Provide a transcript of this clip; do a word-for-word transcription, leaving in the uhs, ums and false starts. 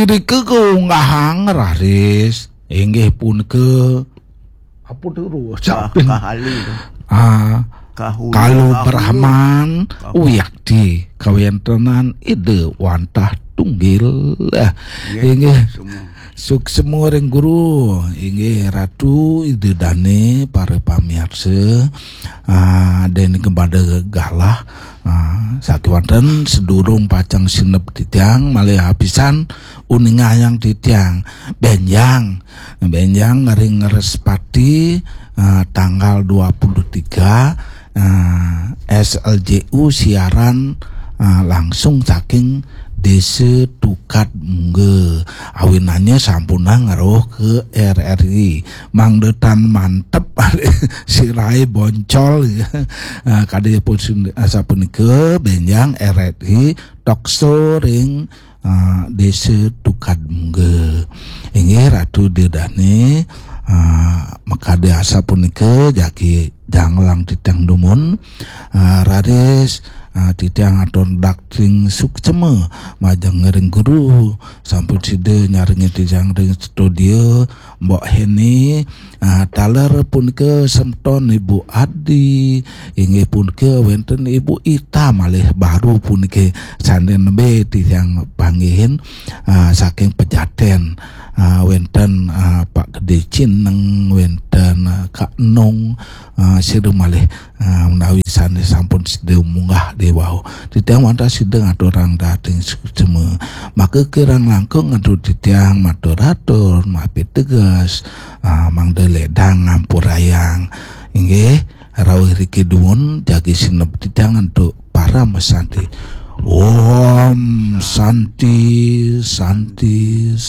diri ke keunggahang raris inggih pun ke apa dulu capin ah kalau Brahman uyakti kawentenan ide wantah tunggil eh inggih suksemua ring guru inggih ratu ide dane para pamirsa ah den kepada galah ah sakiwanten sedurung pacang sinep titiang malih habisan uninga yang titiang benjang benjang ngering ngerespati ah, tanggal dua puluh tiga ah, S L J U siaran ah, langsung saking Desa Tukat Mungge awinannya sampuna ngaruh ke R R I mangdetan mantep sirai boncol uh, kadaya pun sapunika benjang R R I tokso ring uh, Desa Tukat Mungge inggih Ratu Dedane uh, makade asa punika jaki janglang titang dumun uh, raris Uh, titiang aton dakting sukceme majang ngering guru sampun side nyaringi titiang ring studio Mbok Heni uh, taler pun ke semton Ibu Adi inggih pun ke wenten Ibu Ita malih baru pun ke sanden be titiang panggihin uh, saking Pejaten uh, wenten uh, Pak Gede Cineng wenten uh, Kak Nong uh, siru malih uh, menawi sane sampun side munggah dewa titiang wanta sideng aturang dating sukceme maka kirang langkung adu titiang maturatur mapi tegas uh, mangde ledang ngampurayang inggih rawuh riki dumun jagi sinep titiang untuk para mesanti Om Santi Santi